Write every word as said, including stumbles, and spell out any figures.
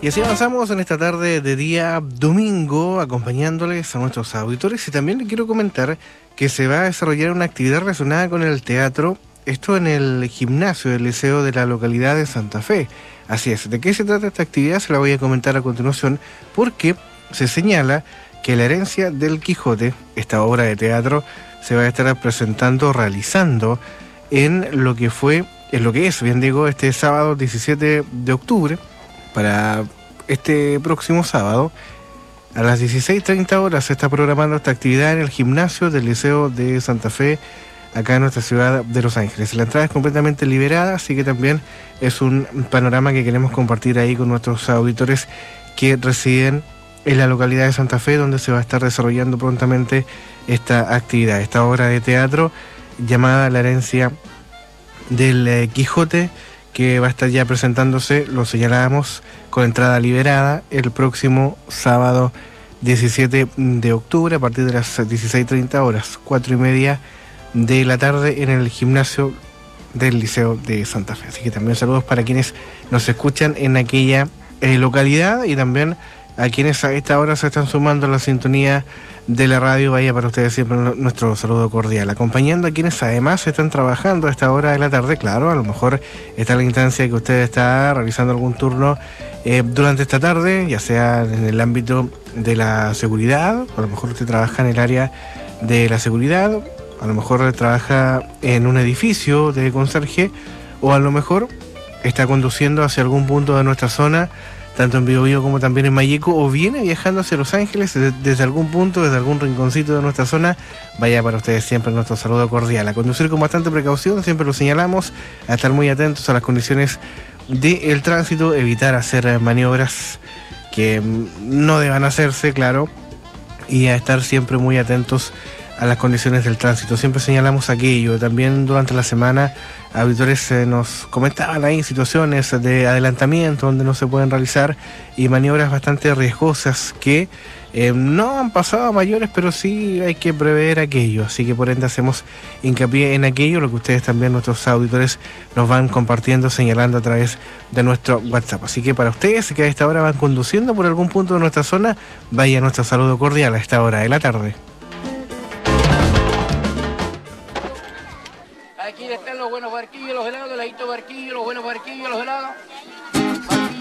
Y así avanzamos en esta tarde de día domingo, acompañándoles a nuestros auditores. Y también les quiero comentar que se va a desarrollar una actividad relacionada con el teatro, esto en el gimnasio del liceo de la localidad de Santa Fe. Así es, ¿de qué se trata esta actividad? Se la voy a comentar a continuación, porque se señala que La herencia del Quijote, esta obra de teatro, se va a estar presentando, realizando en lo que fue, en lo que es, bien digo, este sábado diecisiete de octubre, para este próximo sábado, a las dieciséis treinta horas se está programando esta actividad en el gimnasio del Liceo de Santa Fe, acá en nuestra ciudad de Los Ángeles. La entrada es completamente liberada, así que también es un panorama que queremos compartir ahí con nuestros auditores que residen en la localidad de Santa Fe, donde se va a estar desarrollando prontamente esta actividad, esta obra de teatro llamada La herencia del eh, Quijote, que va a estar ya presentándose, lo señalábamos, con entrada liberada el próximo sábado diecisiete de octubre a partir de las dieciséis treinta horas, cuatro y media de la tarde en el gimnasio del Liceo de Santa Fe. Así que también saludos para quienes nos escuchan en aquella eh, localidad y también a quienes a esta hora se están sumando a la sintonía de la radio. Vaya para ustedes siempre nuestro saludo cordial, acompañando a quienes además están trabajando a esta hora de la tarde. Claro, a lo mejor está la instancia que usted está realizando algún turno eh, durante esta tarde, ya sea en el ámbito de la seguridad, a lo mejor usted trabaja en el área de la seguridad, a lo mejor trabaja en un edificio de conserje, o a lo mejor está conduciendo hacia algún punto de nuestra zona, tanto en Biobío como también en Mayeco, o viene viajando hacia Los Ángeles desde, desde algún punto, desde algún rinconcito de nuestra zona. Vaya para ustedes siempre nuestro saludo cordial. A conducir con bastante precaución, siempre lo señalamos, a estar muy atentos a las condiciones del tránsito, evitar hacer maniobras que no deban hacerse, claro, y a estar siempre muy atentos a las condiciones del tránsito. Siempre señalamos aquello. También durante la semana auditores eh, nos comentaban ahí situaciones de adelantamiento donde no se pueden realizar y maniobras bastante riesgosas que eh, no han pasado a mayores, pero sí hay que prever aquello. Así que por ende hacemos hincapié en aquello, lo que ustedes también, nuestros auditores, nos van compartiendo, señalando a través de nuestro WhatsApp. Así que para ustedes que a esta hora van conduciendo por algún punto de nuestra zona, vaya nuestro saludo cordial a esta hora de la tarde. Aquí están los buenos barquillos, los helados, el heladito barquillo, los buenos barquillos, los helados.